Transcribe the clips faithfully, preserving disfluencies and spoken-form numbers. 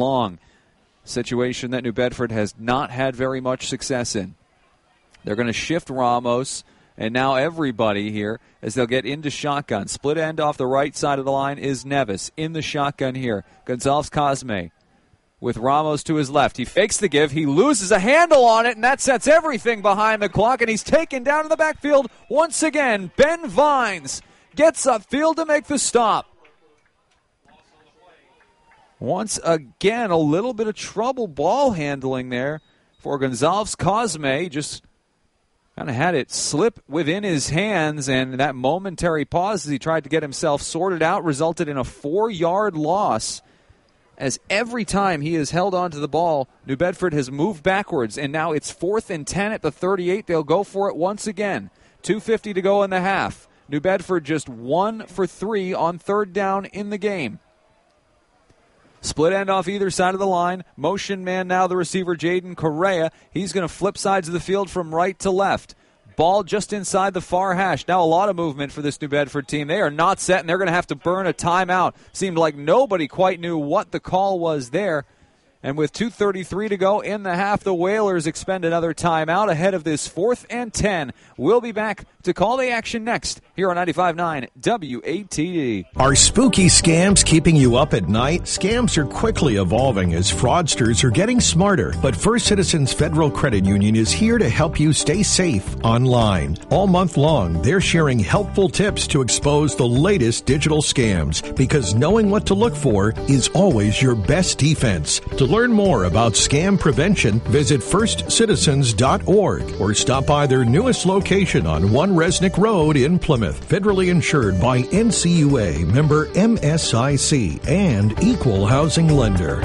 long. Situation that New Bedford has not had very much success in. They're going to shift Ramos, and now everybody here as they'll get into shotgun. Split end off the right side of the line is Nevis. In the shotgun here, Gonzalez Cosme with Ramos to his left. He fakes the give. He loses a handle on it, and that sets everything behind the clock, and he's taken down in the backfield once again. Ben Vines gets upfield to make the stop. Once again, a little bit of trouble ball handling there for Gonzalez Cosme. Just kind of had it slip within his hands, and that momentary pause as he tried to get himself sorted out resulted in a four-yard loss. As every time he has held on to the ball, New Bedford has moved backwards, and now it's fourth and ten at the thirty-eight. They'll go for it once again. two fifty to go in the half. New Bedford just one for three on third down in the game. Split end off either side of the line. Motion man now, the receiver, Jaden Correa. He's going to flip sides of the field from right to left. Ball just inside the far hash. Now a lot of movement for this New Bedford team. They are not set, and they're going to have to burn a timeout. Seemed like nobody quite knew what the call was there. And with two thirty-three to go in the half, the Whalers expend another timeout ahead of this fourth and ten. We'll be back to call the action next here on ninety-five point nine W A T D. Are spooky scams keeping you up at night? Scams are quickly evolving as fraudsters are getting smarter. But First Citizens Federal Credit Union is here to help you stay safe online. All month long, they're sharing helpful tips to expose the latest digital scams, because knowing what to look for is always your best defense. To learn more about scam prevention, visit first citizens dot org or stop by their newest location on One Resnick Road in Plymouth. Federally insured by N C U A, member M S I C, and equal housing lender.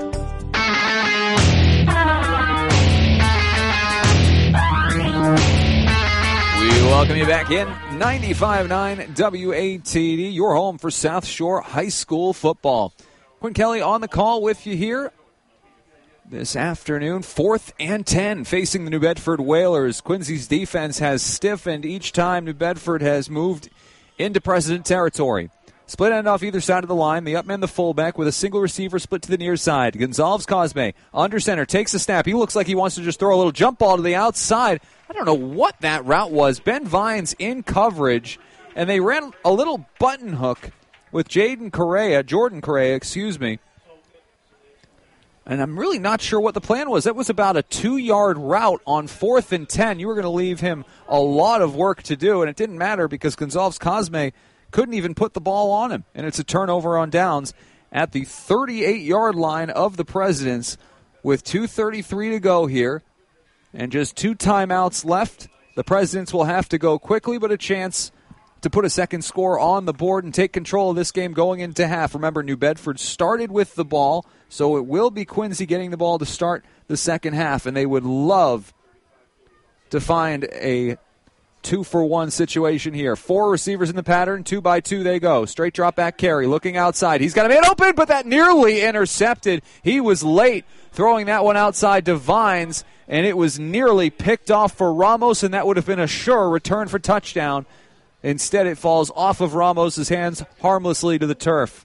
We welcome you back in ninety-five point nine W A T D, your home for South Shore High School football. Quinn Kelly on the call with you here this afternoon. Fourth and ten facing the New Bedford Whalers. Quincy's defense has stiffened each time New Bedford has moved into President territory. Split end off either side of the line. The up man, the fullback, with a single receiver split to the near side. Gonzalez Cosme under center, takes a snap. He looks like he wants to just throw a little jump ball to the outside. I don't know what that route was. Ben Vines in coverage, and they ran a little button hook with Jaden Correa, Jordan Correa, excuse me. And I'm really not sure what the plan was. That was about a two-yard route on fourth and ten. You were going to leave him a lot of work to do, and it didn't matter because Gonzalez Cosme couldn't even put the ball on him. And it's a turnover on downs at the thirty-eight-yard line of the Presidents with two thirty-three to go here and just two timeouts left. The Presidents will have to go quickly, but a chance to put a second score on the board and take control of this game going into half. Remember, New Bedford started with the ball, so it will be Quincy getting the ball to start the second half, and they would love to find a two-for-one situation here. Four receivers in the pattern, two by two they go. Straight drop back carry, looking outside. He's got a man open, but that nearly intercepted. He was late throwing that one outside to Vines, and it was nearly picked off for Ramos, and that would have been a sure return for touchdown. Instead, it falls off of Ramos' hands harmlessly to the turf.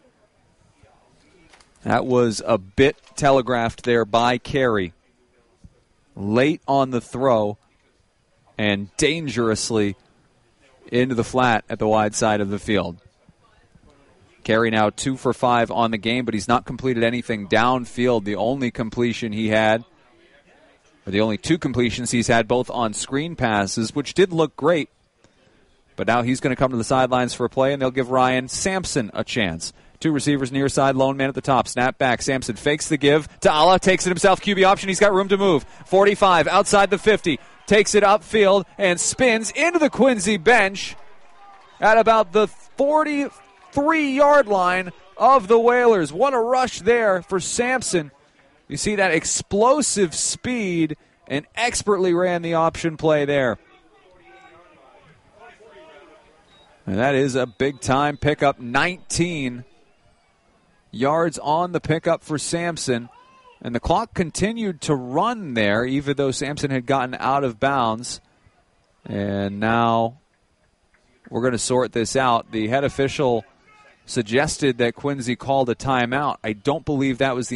That was a bit telegraphed there by Carey. Late on the throw and dangerously into the flat at the wide side of the field. Carey now two for five on the game, but he's not completed anything downfield. The only completion he had, or the only two completions he's had, both on screen passes, which did look great. But now he's going to come to the sidelines for a play, and they'll give Ryan Sampson a chance. Two receivers near side, lone man at the top. Snap back. Sampson fakes the give to Ala, takes it himself. Q B option. He's got room to move. forty-five outside the fifty. Takes it upfield and spins into the Quincy bench at about the forty-three-yard line of the Whalers. What a rush there for Sampson. You see that explosive speed, and expertly ran the option play there. And that is a big-time pickup. nineteen yards on the pickup for Sampson. And the clock continued to run there, even though Sampson had gotten out of bounds. And now we're going to sort this out. The head official suggested that Quincy called a timeout. I don't believe that was the